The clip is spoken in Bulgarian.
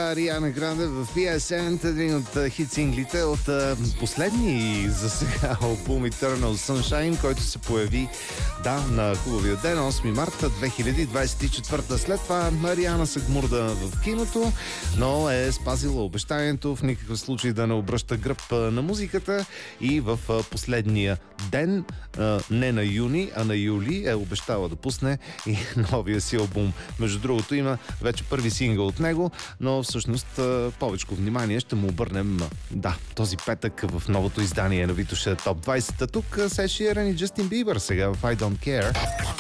това Ариана Гранде в PSN, един от хит синглите от последни за сега албум Eternal Sunshine, който се появи на хубавия ден, 8 марта 2024. След това Ариана се гмурда в киното, но е спазила обещанието в никакъв случай да не обръща гръб на музиката и в последния ден, не на юни, а на юли, е обещала да пусне и новия си албум. Между другото, има вече първи сингъл от него, но всъщност повечко внимание ще му обърнем този петък в новото издание на Витоша Топ 20. Тук Сед Ширан и Джастин Бибър сега в I Don't Care.